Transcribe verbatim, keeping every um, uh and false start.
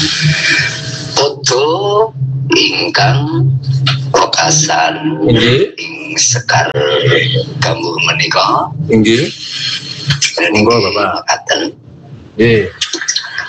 foto ingkang wekasan ing Sekar Gambuh menika inggih monggo Bapak mekaten nggih